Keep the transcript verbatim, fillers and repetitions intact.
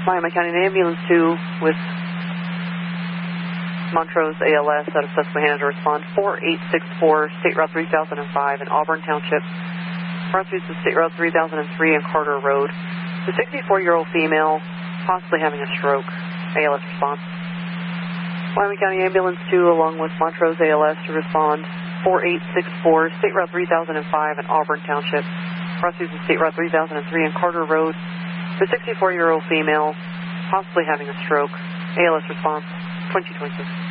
Miami County Ambulance two with Montrose A L S out of Susquehanna to respond. four eight six four, State Route three thousand five in Auburn Township. Crossings to State Route three thousand three and Carter Road. The sixty-four-year-old female possibly having a stroke. A L S response. Miami County Ambulance two along with Montrose A L S to respond. four eight six four, State Route three thousand five in Auburn Township. Crossings to State Route three thousand three and Carter Road. The sixty-four-year-old female possibly having a stroke. A L S response, twenty twenty-six.